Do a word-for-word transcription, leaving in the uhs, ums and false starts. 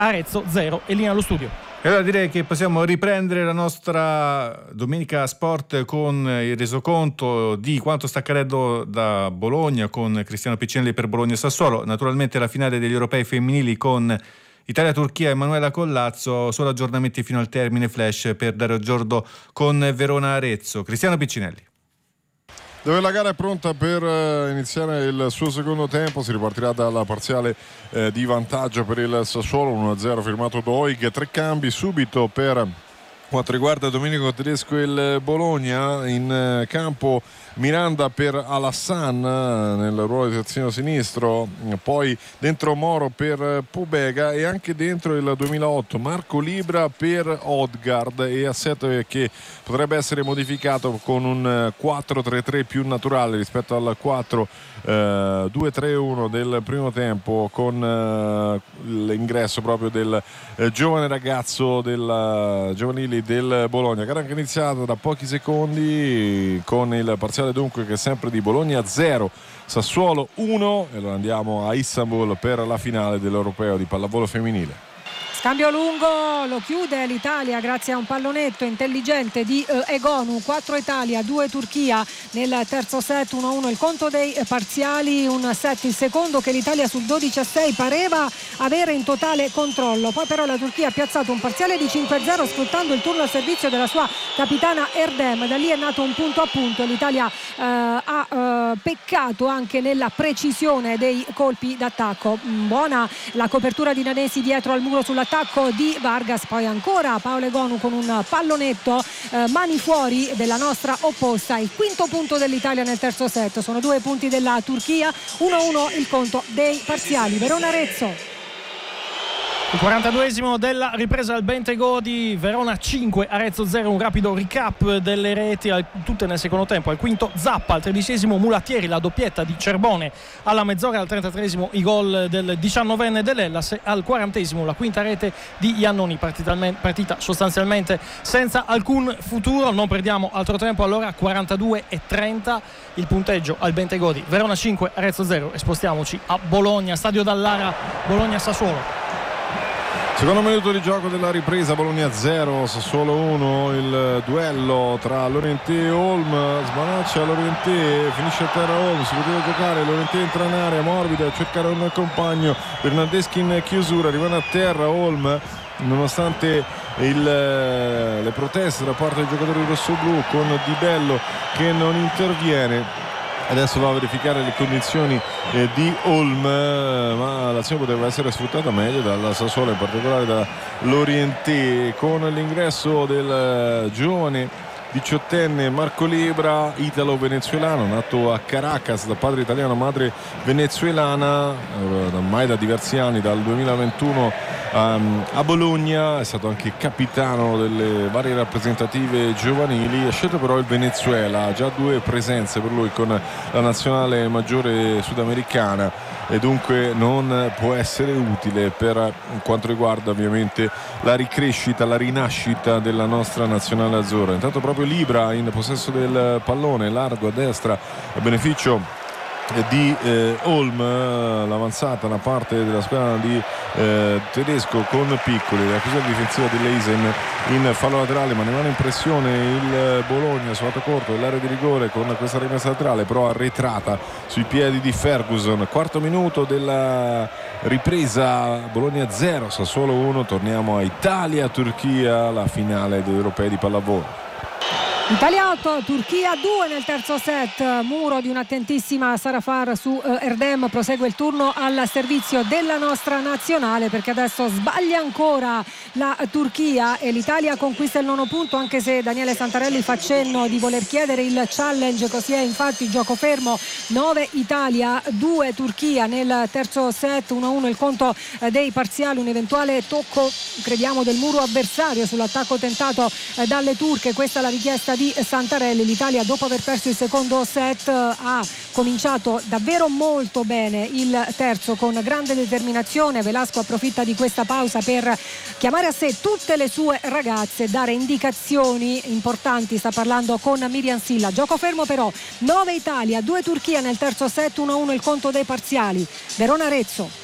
Arezzo zero. E linea allo studio. E allora direi che possiamo riprendere la nostra Domenica Sport con il resoconto di quanto sta accadendo da Bologna con Cristiano Piccinelli per Bologna e Sassuolo. Naturalmente la finale degli europei femminili con Italia-Turchia e Emanuela Collazzo, solo aggiornamenti fino al termine flash per Dario Giordo con Verona-Arezzo. Cristiano Piccinelli. Dove la gara è pronta per iniziare il suo secondo tempo, si ripartirà dalla parziale eh, di vantaggio per il Sassuolo, uno a zero firmato Doig, tre cambi subito per quanto riguarda Domenico Tedesco e il Bologna. In campo Miranda per Alassan nel ruolo di terzino sinistro, poi dentro Moro per Pobega e anche dentro il duemilaotto Marco Libra per Odgaard, e assetto che potrebbe essere modificato con un quattro tre tre più naturale rispetto al quattro due tre uno del primo tempo, con eh, l'ingresso proprio del eh, giovane ragazzo del giovanili del Bologna. Gara anche iniziata da pochi secondi con il parziale dunque che è sempre di Bologna zero Sassuolo uno, e allora andiamo a Istanbul per la finale dell'Europeo di pallavolo femminile. Scambio lungo, lo chiude l'Italia grazie a un pallonetto intelligente di eh, Egonu. Quattro Italia, due Turchia nel terzo set, uno a uno il conto dei parziali. Un set, il secondo, che l'Italia sul dodici a sei pareva avere in totale controllo. Poi però la Turchia ha piazzato un parziale di cinque a zero sfruttando il turno al servizio della sua capitana Erdem. Da lì è nato un punto a punto e l'Italia eh, ha eh, peccato anche nella precisione dei colpi d'attacco. Buona la copertura di Nanesi dietro al muro sulla attacco di Vargas, poi ancora Paolo Egonu con un pallonetto eh, mani fuori della nostra opposta. Il quinto punto dell'Italia nel terzo set, sono due punti della Turchia, uno a uno il conto dei parziali. Verona-Arezzo. Il quarantaduesimo della ripresa al Bentegodi, Verona cinque, Arezzo zero. Un rapido recap delle reti, tutte nel secondo tempo. Al quinto Zappa, al tredicesimo Mulattieri, la doppietta di Cerbone alla mezz'ora, al trentatreesimo i gol del diciannovenne dell'Hellas, al quarantesimo la quinta rete di Iannoni. Partita sostanzialmente senza alcun futuro, non perdiamo altro tempo. Allora quarantadue e trenta il punteggio al Bentegodi, Verona cinque, Arezzo zero. E spostiamoci a Bologna, stadio Dallara, Bologna-Sassuolo. Secondo minuto di gioco della ripresa, Bologna zero, Sassuolo uno, il duello tra Lorientè e Olm, smanaccia Lorientè, finisce a terra Olm, si poteva giocare, Lorientè entra in area, morbida, a cercare un compagno, Bernardeschi in chiusura, rimane a terra Olm, nonostante il, le proteste da parte dei giocatori rossoblù, con Di Bello che non interviene. Adesso va a verificare le condizioni eh, di Olm, ma l'azione poteva essere sfruttata meglio dalla Sassuolo, in particolare da Lorientè, con l'ingresso del giovane diciottenne Marco Libra, italo-venezuelano, nato a Caracas da padre italiano, madre venezuelana, eh, ormai da diversi anni, dal duemilaventuno um, a Bologna, è stato anche capitano delle varie rappresentative giovanili, ha scelto però il Venezuela, ha già due presenze per lui con la nazionale maggiore sudamericana e dunque non può essere utile per quanto riguarda ovviamente la ricrescita, la rinascita della nostra nazionale azzurra. Intanto proprio Libra in possesso del pallone largo a destra a beneficio di eh, Olm, l'avanzata da parte della squadra di eh, Tedesco con Piccoli, la chiusura difensiva di Leisen in fallo laterale, ma ne rimane impressione il Bologna sul lato corto dell'area di rigore con questa rimessa laterale però arretrata sui piedi di Ferguson. Quarto minuto della ripresa, Bologna zero, Sassuolo uno. Torniamo a Italia-Turchia, la finale degli europei di pallavolo. Italia otto, Turchia due nel terzo set. Muro di un'attentissima Sarafar su eh, Erdem. Prosegue il turno al servizio della nostra nazionale, perché adesso sbaglia ancora la Turchia e l'Italia conquista il nono punto, anche se Daniele Santarelli fa cenno di voler chiedere il challenge. Così è infatti, gioco fermo, nove Italia, due Turchia nel terzo set, uno a uno il conto eh, dei parziali. Un eventuale tocco, crediamo, del muro avversario sull'attacco tentato eh, dalle turche. Questa è la richiesta di di Santarelli. L'Italia, dopo aver perso il secondo set, ha cominciato davvero molto bene il terzo con grande determinazione. Velasco approfitta di questa pausa per chiamare a sé tutte le sue ragazze, dare indicazioni importanti. Sta parlando con Miriam Silla. Gioco fermo però, nove Italia, due Turchia nel terzo set, uno a uno il conto dei parziali. Verona-Arezzo.